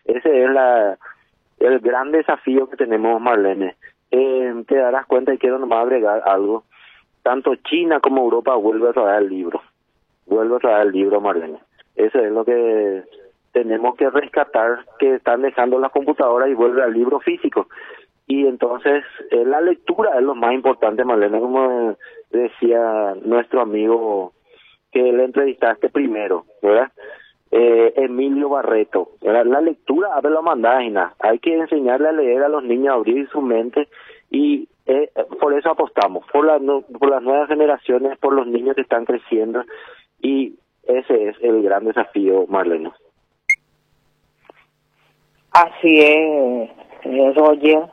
Ese es el gran desafío que tenemos, Marlene. Te darás cuenta, y quiero nomás agregar algo, tanto China como Europa vuelve a traer el libro. Vuelve a traer el libro, Marlene. Eso es lo que tenemos que rescatar, que están dejando las computadoras y vuelve al libro físico. Y entonces la lectura es lo más importante, Marlene, como decía nuestro amigo que le entrevistaste primero, ¿verdad? Emilio Barreto, ¿verdad? La lectura abre la mandágina, hay que enseñarle a leer a los niños, a abrir su mente, y por eso apostamos, por las nuevas generaciones, por los niños que están creciendo, y ese es el gran desafío, Marlene. Así es, Roger.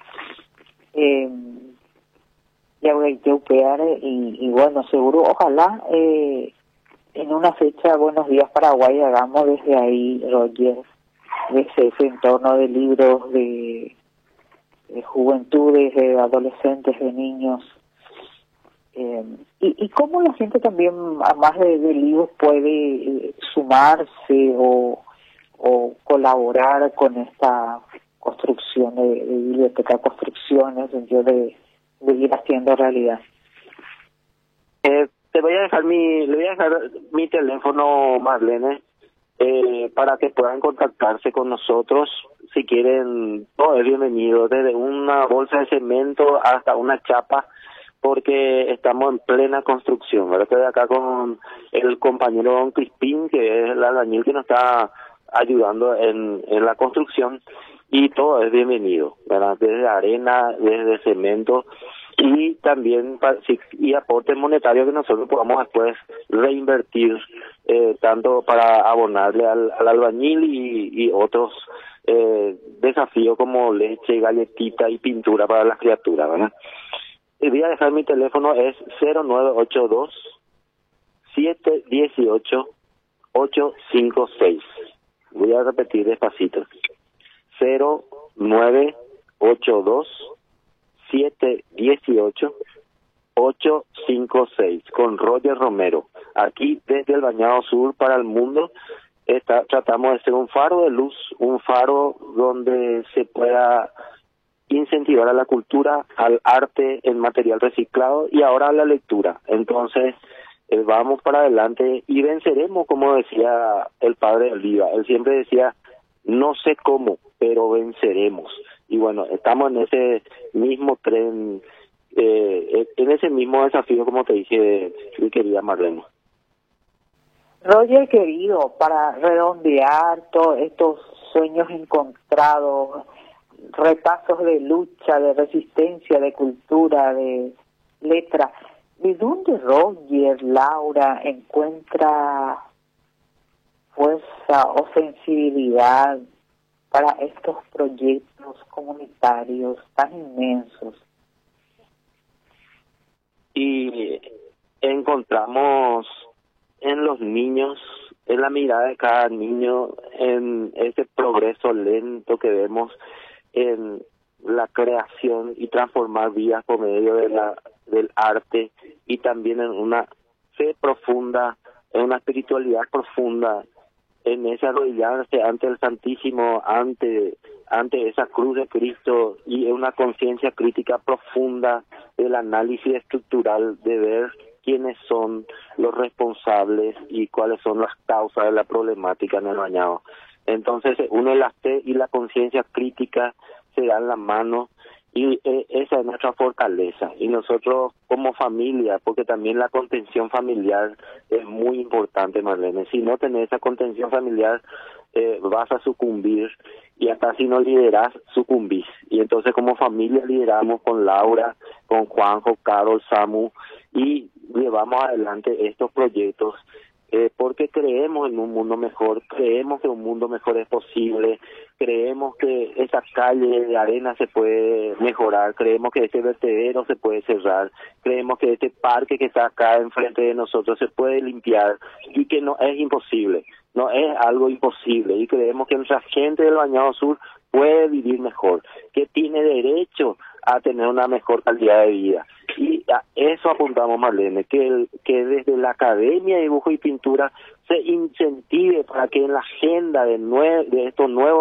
Ya voy a operar y bueno, seguro, ojalá en una fecha Buenos Días Paraguay hagamos desde ahí, Roger, desde ese entorno de libros de juventudes, de adolescentes, de niños. Y cómo la gente también, además de libros, puede sumarse o colaborar con esta construcción de biblioteca, construcción en el sentido de ir haciendo realidad. Le voy a dejar mi teléfono, Marlene, para que puedan contactarse con nosotros. Si quieren, todo es bienvenido, desde una bolsa de cemento hasta una chapa, porque estamos en plena construcción. Ahora estoy acá con el compañero Don Crispín, que es el albañil que nos está ayudando en la construcción, y todo es bienvenido, ¿verdad? Desde arena, desde cemento, y también y aportes monetarios que nosotros podamos después reinvertir, tanto para abonarle al albañil y otros desafíos como leche, galletita y pintura para las criaturas, ¿verdad? Y voy a dejar mi teléfono, es 0982 718 856. Voy a repetir despacito. 0982 718 856, con Roger Romero. Aquí desde el Bañado Sur para el mundo tratamos de ser un faro de luz, un faro donde se pueda incentivar a la cultura, al arte, el material reciclado y ahora a la lectura. Entonces vamos para adelante y venceremos, como decía el padre Oliva. Él siempre decía, no sé cómo, pero venceremos. Y bueno, estamos en ese mismo tren, en ese mismo desafío, como te dije, mi querida Marlene. Roger, querido, para redondear todos estos sueños encontrados, retazos de lucha, de resistencia, de cultura, de letra, ¿de dónde Roger, Laura, encuentra fuerza o sensibilidad para estos proyectos comunitarios tan inmensos? Y encontramos en los niños, en la mirada de cada niño, en ese progreso lento que vemos en la creación y transformar vidas por medio del arte, y también en una fe profunda, en una espiritualidad profunda, en ese arrodillarse ante el Santísimo, ante esa cruz de Cristo, y en una conciencia crítica profunda del análisis estructural, de ver quiénes son los responsables y cuáles son las causas de la problemática en el Bañado. Entonces une la fe y la conciencia crítica, se dan la mano, y esa es nuestra fortaleza. Y nosotros como familia, porque también la contención familiar es muy importante, Marlene. Si no tenés esa contención familiar, vas a sucumbir, y hasta si no liderás, sucumbís. Y entonces como familia lideramos con Laura, con Juanjo, Carol, Samu, y llevamos adelante estos proyectos, porque creemos en un mundo mejor, creemos que un mundo mejor es posible, creemos que esa calle de arena se puede mejorar, creemos que ese vertedero se puede cerrar, creemos que este parque que está acá enfrente de nosotros se puede limpiar, y que no es imposible, no es algo imposible, y creemos que nuestra gente del Bañado Sur puede vivir mejor, que tiene derecho a tener una mejor calidad de vida. Y a eso apuntamos, Marlene, que desde la Academia de Dibujo y Pintura se incentive para que en la agenda de estos nuevos